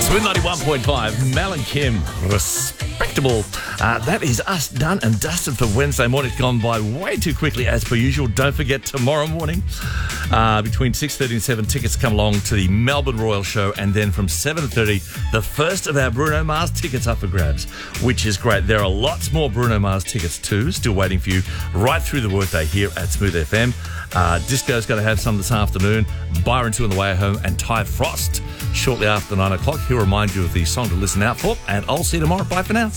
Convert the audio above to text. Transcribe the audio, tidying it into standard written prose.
Smooth 91.5, Mel and Kim, respectable. That is us done and dusted for Wednesday morning. It's gone by way too quickly as per usual. Don't forget tomorrow morning between 6:30 and 7 tickets come along to the Melbourne Royal Show, and then from 7:30 the first of our Bruno Mars tickets up for grabs, which is great. There are lots more Bruno Mars tickets too still waiting for you right through the workday here at Smooth FM. Disco's going to have some this afternoon. Byron 2 on the way home, and Ty Frost shortly after 9 o'clock. He'll remind you of the song to listen out for, and I'll see you tomorrow. Bye for now.